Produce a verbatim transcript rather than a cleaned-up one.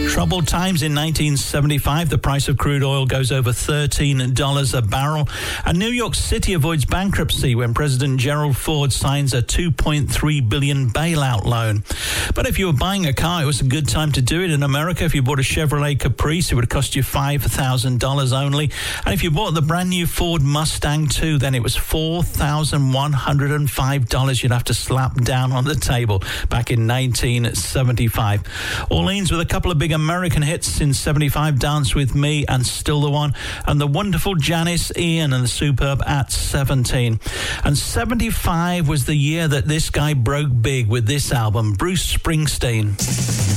Troubled times in nineteen seventy-five. The price of crude oil goes over thirteen dollars a barrel. And New York City avoids bankruptcy when President Gerald Ford signs a two point three billion dollars bailout loan. But if you were buying a car, it was a good time to do it. In America, if you bought a Chevrolet Caprice, it would cost you five thousand dollars only. And if you bought the brand new Ford Mustang too, then it was four thousand one hundred five dollars you'd have to slap down on the table back in nineteen seventy-five. Orleans with a couple of big American hits in seventy-five, Dance With Me and Still the One, and the wonderful Janis Ian and the superb At seventeen. And seventy-five was the year that this guy broke big with this album, Bruce Springsteen.